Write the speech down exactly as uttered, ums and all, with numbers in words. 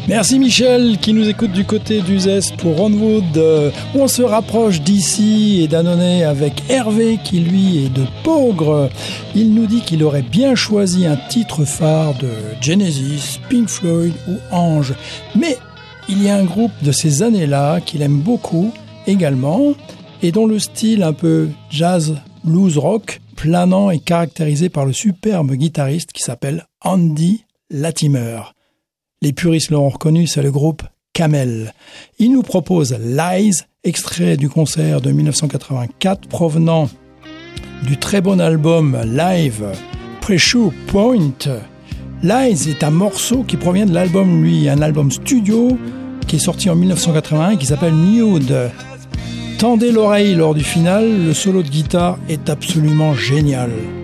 Merci Michel qui nous écoute du côté d'Uzès pour Ronwood. Euh, on se rapproche d'ici et d'Annonay avec Hervé qui lui est de Peaugres. Il nous dit qu'il aurait bien choisi un titre phare de Genesis, Pink Floyd ou Ange. Mais il y a un groupe de ces années-là qu'il aime beaucoup également et dont le style un peu jazz, blues, rock, planant est caractérisé par le superbe guitariste qui s'appelle Andy Latimer. Les puristes l'ont reconnu, c'est le groupe Camel. Il nous propose Lies, extrait du concert de dix-neuf cent quatre-vingt-quatre, provenant du très bon album live Pressure Point. Lies est un morceau qui provient de l'album, lui, un album studio qui est sorti en dix-neuf cent quatre-vingt-un qui s'appelle Nude. Tendez l'oreille lors du final, le solo de guitare est absolument génial.